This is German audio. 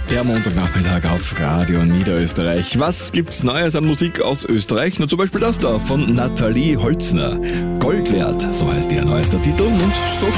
Der Montagnachmittag auf Radio Niederösterreich. Was gibt's Neues an Musik aus Österreich? Na, zum Beispiel das da von Nathalie Holzner. Gold wert, so heißt ihr neuester Titel. Und so